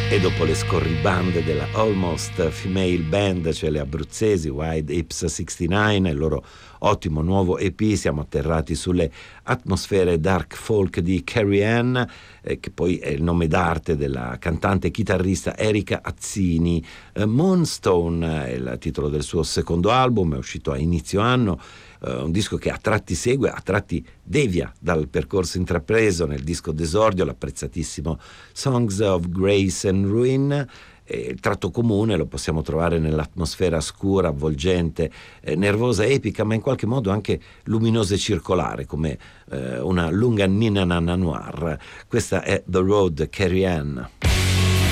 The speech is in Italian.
E dopo le scorribande della Almost Female Band, cioè le abruzzesi Wide Hips 69 e il loro ottimo nuovo EP, siamo atterrati sulle atmosfere dark folk di Carrie Ann, che poi è il nome d'arte della cantante e chitarrista Erika Azzini. Moonstone è il titolo del suo secondo album, è uscito a inizio anno. Un disco che a tratti segue, a tratti devia dal percorso intrapreso nel disco d'esordio, l'apprezzatissimo Songs of Grace and Ruin. Il tratto comune lo possiamo trovare nell'atmosfera scura, avvolgente, nervosa, epica, ma in qualche modo anche luminosa e circolare, come una lunga ninna noir. Questa è The Road, Carrie Ann.